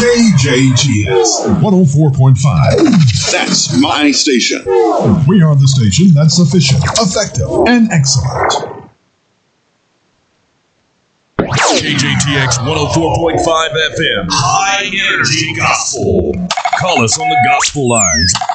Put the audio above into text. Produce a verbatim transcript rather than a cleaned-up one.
K J T S one oh four point five. That's my station. We are the station that's efficient, effective, and excellent. K J T X one oh four point five F M. High Energy Gospel. Call us on the gospel lines